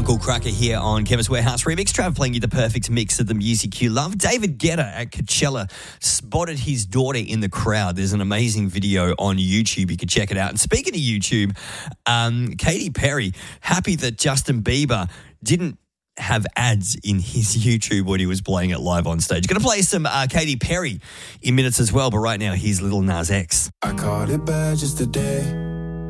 Uncle Cracker here on Chemist Warehouse Remix. Trav playing you the perfect mix of the music you love. David Guetta at Coachella spotted his daughter in the crowd. There's an amazing video on YouTube. You can check it out. And speaking of YouTube, Katy Perry, happy that Justin Bieber didn't have ads in his YouTube when he was playing it live on stage. Going to play some Katy Perry in minutes as well, but right now, here's Lil Nas X. I caught it bad just today.